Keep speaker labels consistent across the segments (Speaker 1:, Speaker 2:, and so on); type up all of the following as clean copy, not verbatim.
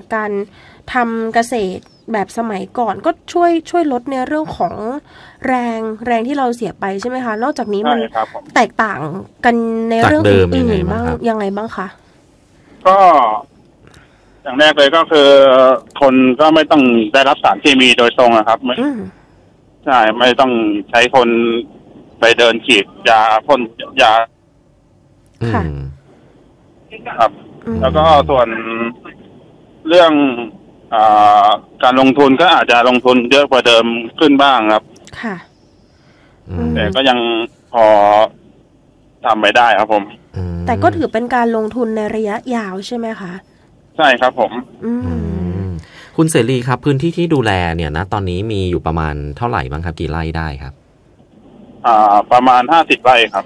Speaker 1: การทำเกษตรแบบสมัยก่อนก็ช่วยลดในเรื่องของแรงที่เราเสียไปใช่ไหมคะนอกจากนี้มันแตกต่างกันในเรื่องอื่นบ้างยังไงบ้างคะ
Speaker 2: ก็อย่างแรกเลยก็คือคนก็ไม่ต้องได้รับสารเคมีโดยตรงนะครับใช่ไม่ต้องใช้คนไปเดินฉีดยาพ่นยา
Speaker 1: ค่ะ
Speaker 2: ครับแล้วก็ส่วนเรื่องการลงทุนก็อาจจะลงทุนเยอะกว่าเดิมขึ้นบ้างครับ
Speaker 1: ค่ะ
Speaker 2: แต่ก็ยังพอทำไปได้ครับผม
Speaker 1: แต่ก็ถือเป็นการลงทุนในระยะยาวใช่ไหมคะ
Speaker 2: ใช่ครับผม
Speaker 3: คุณเสรีครับพื้นที่ที่ดูแลเนี่ยนะตอนนี้มีอยู่ประมาณเท่าไหร่บ้างครับกี่ไร่ได้ครับ
Speaker 2: ประมาณ50 ไร่ครับ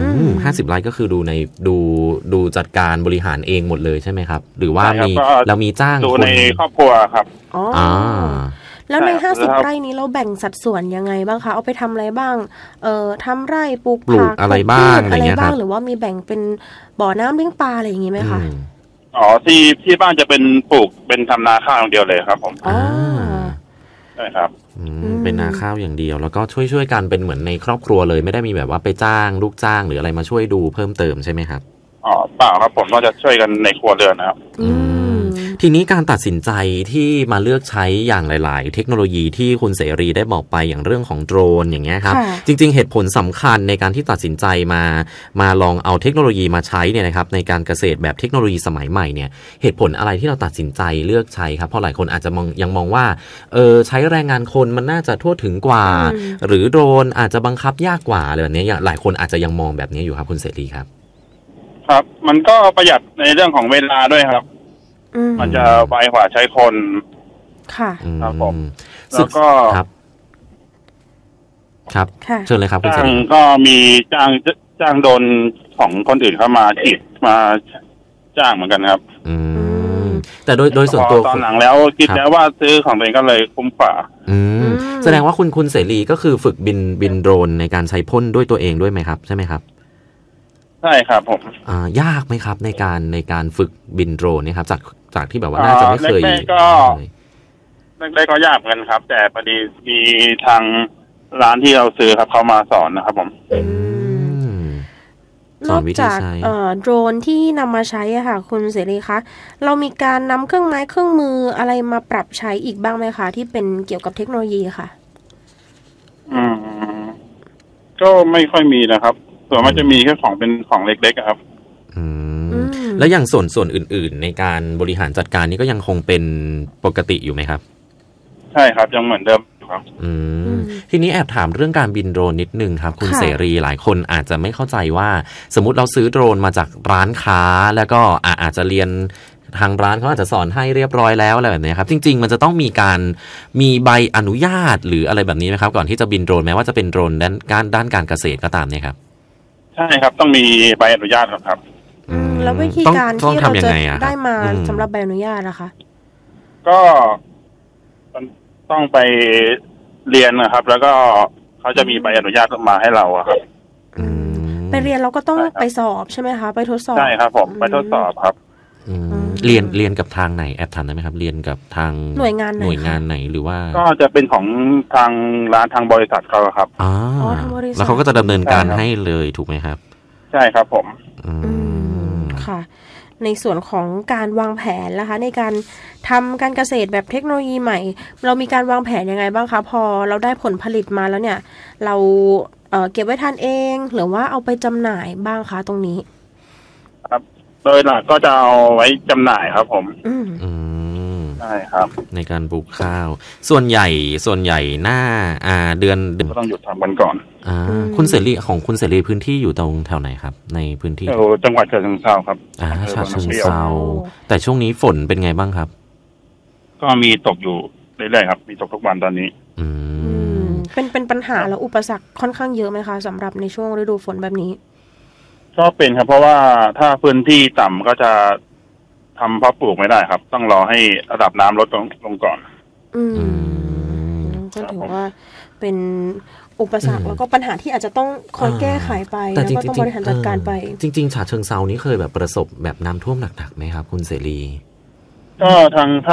Speaker 3: 50 ไร่ก็คือดูจัดการบริหารเองหมดเลยใช่ไหมครับหรือว่าเรามีจ้าง
Speaker 2: ดูในครอบครัวครับ
Speaker 1: แล้วใน50 ไร่นี้เราแบ่งสัดส่วนยังไงบ้างคะเอาไปทำอะไรบ้างทำไร่ปลูกผัก
Speaker 3: อะไรบ้างอะไรบ้าง
Speaker 1: หรือว่ามีแบ่งเป็นบ่อน้ำเลี้ยงปลาอะไรอย่างงี้ไหมคะ
Speaker 2: ที่บ้านจะเป็นปลูกเป็นทำนาข้าวอย่างเดียวเลยครับผมใช่ครับ
Speaker 3: เป็นนาข้าวอย่างเดียวแล้วก็ช่วยกันเป็นเหมือนในครอบครัวเลยไม่ได้มีแบบว่าไปจ้างลูกจ้างหรืออะไรมาช่วยดูเพิ่มเติมใช่ไหมครับ
Speaker 2: เปล่าครับผมก็จะช่วยกันในครัวเรือนนะครับ
Speaker 3: ทีนี้การตัดสินใจที่มาเลือกใช้อย่างหลายๆเทคโนโลยีที่คุณเสรีได้บอกไปอย่างเรื่องของโดรนอย่างเงี้ยครับจริงๆเหตุผลสำคัญในการที่ตัดสินใจมาลองเอาเทคโนโลยีมาใช้เนี่ยนะครับในการเกษตรแบบเทคโนโลยีสมัยใหม่เนี่ยเหตุผลอะไรที่เราตัดสินใจเลือกใช้ครับเพราะหลายคนอาจจะยังมองว่าใช้แรงงานคนมันน่าจะทั่วถึงกว่าหรือโดรนอาจจะบังคับยากกว่าอะไรแบบนี้หลายคนอาจจะยังมองแบบนี้อยู่ครับคุณเสรีครับ
Speaker 2: ครับมันก็ประหยัดในเรื่องของเวลาด้วยครับมันจะไวกว่าใช้คน
Speaker 1: ค่ะ
Speaker 2: ครับผมแล้วก็
Speaker 3: ครับเชิญเลยครับคุณเสรี
Speaker 2: ก็มีจ้างโดนของคนอื่นเข้ามาฉีดมาจ้างเหมือนกันครับ
Speaker 3: แต่โดยส่วนตัว
Speaker 2: ตอนหลังแล้วคิดแล้วว่าซื้อของตัวเองก็เลยคุ้มกว่า
Speaker 3: แสดงว่าคุณเสรีก็คือฝึกบินโดรนในการใช้พ่นด้วยตัวเองด้วยไหมครับใช่ไหมครับ
Speaker 2: ใช่ครับผม
Speaker 3: ยากไหมครับในการฝึกบินโดรนเนี่ยครับจากที่แบบว่าน่าจะไม่เคย
Speaker 2: แรกก็ยากเหมือนกันครับแต่พอดีมีทางร้านที่เราซื้อครับเขามาสอนนะครับผม
Speaker 1: นอกจากโดรนที่นำมาใช้อะค่ะคุณเสรีคะเรามีการนำเครื่องไม้เครื่องมืออะไรมาปรับใช้อีกบ้างไหมคะที่เป็นเกี่ยวกับเทคโนโลยีค่ะ
Speaker 2: ก็ไม่ค่อยมีนะครับส่วนมันจะมีแค่ของเป็นของเล็กๆครับ
Speaker 3: แล้วอย่างส่วนอื่นๆในการบริหารจัดการนี้ก็ยังคงเป็นปกติอยู่ไหมครับ
Speaker 2: ใช่ครับยังเหมือนเดิมครับ
Speaker 3: ทีนี้แอบถามเรื่องการบินโดรนนิดนึงครับคุณเสรีหลายคนอาจจะไม่เข้าใจว่าสมมุติเราซื้อโดรนมาจากร้านค้าแล้วก็อาจจะเรียนทางร้านเขาอาจจะสอนให้เรียบร้อยแล้วอะไรแบบนี้ครับจริงๆมันจะต้องมีใบอนุญาตหรืออะไรแบบนี้ไหมครับก่อนที่จะบินโดรนแม้ว่าจะเป็นโดรนด้านการเกษตรก็ตามเนี่ยครับ
Speaker 2: ใช่ครับต้องมีใบอนุญาตครับ
Speaker 1: แล้ววิธีการที่เราจะได้มาสำหรับใบอนุญาตนะคะ
Speaker 2: ก็ต้องไปเรียนนะครับแล้วก็เขาจะมีใบอนุญาตมาให้เราครับ
Speaker 1: ไปเรียนเราก็ต้องไปสอบใช่ไหมคะไปทดสอบ
Speaker 2: ใช่ครับผมไปทดสอบครับ
Speaker 3: เรียนกับทางไหนแอบถามได้ไหมครับเรียนกับทาง
Speaker 1: หน่วยงาน
Speaker 3: ไหนหรือว่า
Speaker 2: ก็จะเป็นของทางร้านทางบริษัทเขาครับ
Speaker 3: แล้วเขาก็จะดำเนินการให้เลยถูกไหมครับ
Speaker 2: ใช่ครับผม
Speaker 1: ค่ะในส่วนของการวางแผนนะคะในการทำการเกษตรแบบเทคโนโลยีใหม่เรามีการวางแผนยังไงบ้างคะพอเราได้ผลผลิตมาแล้วเนี่ยเราเก็บไว้ทานเองหรือว่าเอาไปจำหน่ายบ้างคะตรงนี้
Speaker 2: ครับโดยหลักก็จะเอาไว้จำหน่ายครับผมใช่ครับ
Speaker 3: ในการปลูกข้าวส่วนใหญ่หน้าเดือน
Speaker 2: ก็ต้องหยุดทำกันก่อน
Speaker 3: คุณเสรีของคุณเสรีพื้นที่อยู่ตรงแถวไหนครับในพื้นที่
Speaker 2: จังหวัดฉะเชิงเทราครับ
Speaker 3: ฉะเชิงเทราแต่ช่วงนี้ฝนเป็นไงบ้างครับ
Speaker 2: ก็มีตกอยู่เรื่อยๆครับมีตกทุกวันตอนนี้
Speaker 1: เป็นปัญหาและอุปสรรคค่อนข้างเยอะไหมคะสำหรับในช่วงฤดูฝนแบบนี้
Speaker 2: ก็เป็นครับเพราะว่าถ้าพื้นที่ต่ำก็จะทำเพาะปลูกไม่ได้ครับต้องรอให้ระดับน้ำลดลงก่อน
Speaker 1: ก็ถือว่าเป็นอุปสรรคแล้วก็ปัญหาที่อาจจะต้องคอยแก้ไขไปแล้วก็ต้องบริหารจัดการไป
Speaker 3: จริงๆฉะเชิงเทรานี้เคยแบบประสบแบบน้ำท่วมหนักๆไหมครับคุณเสรี
Speaker 2: ก็ทาง